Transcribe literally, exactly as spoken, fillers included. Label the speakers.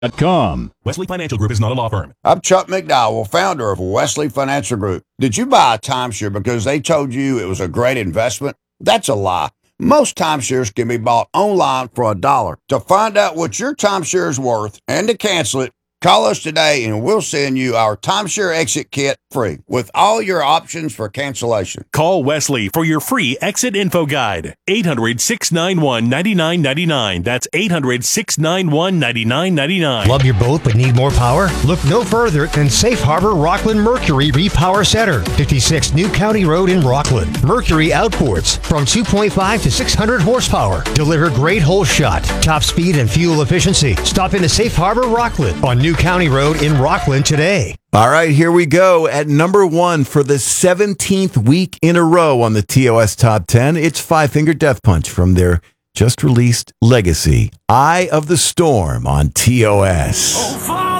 Speaker 1: com.
Speaker 2: Wesley Financial Group is not a law firm.
Speaker 3: I'm Chuck McDowell, founder of Wesley Financial Group. Did you buy a timeshare because they told you it was a great investment? That's a lie. Most timeshares can be bought online for a dollar. To find out what your timeshare is worth and to cancel it, call us today and we'll send you our timeshare exit kit free with all your options for cancellation.
Speaker 2: Call Wesley for your free exit info guide. eight hundred, six nine one, nine nine nine nine. That's eight hundred, six nine one, nine nine nine nine.
Speaker 4: Love your boat but need more power? Look no further than Safe Harbor Rockland Mercury Repower Center, fifty-six New County Road in Rockland. Mercury outboards from two point five to six hundred horsepower. Deliver great hole shot, top speed, and fuel efficiency. Stop into Safe Harbor Rockland on New County Road in Rockland today.
Speaker 5: All right, here we go. At number one for the seventeenth week in a row on the T O S Top ten, it's Five Finger Death Punch from their just released Legacy, Eye of the Storm on T O S.
Speaker 6: Oh,